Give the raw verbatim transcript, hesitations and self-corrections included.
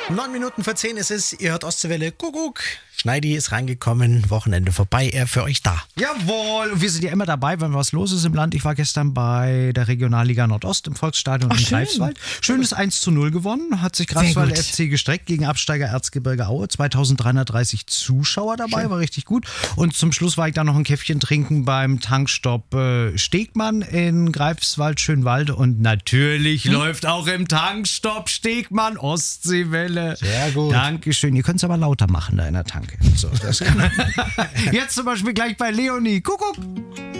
Neun Minuten vor zehn ist es, ihr hört Ostseewelle, Kuckuck. Schneidi ist reingekommen, Wochenende vorbei, er für euch da. Jawohl, und wir sind ja immer dabei, wenn was los ist im Land. Ich war gestern bei der Regionalliga Nordost im Volksstadion Ach, in schön. Greifswald. Schönes eins zu null gewonnen, hat sich Greifswald gut. F C gestreckt gegen Absteiger Erzgebirge Aue. zweitausenddreihundertdreißig Zuschauer dabei, Schön. war richtig gut. Und zum Schluss war ich dann noch ein Käffchen trinken beim Tankstopp äh, Stegmann in Greifswald, Schönwalde. Und natürlich läuft auch im Tankstopp Stegmann Ostseewelle. Sehr gut. Dankeschön. Ihr könnt es aber lauter machen da in der Tanke. So, das kann Jetzt zum Beispiel gleich bei Leonie. Kuckuck.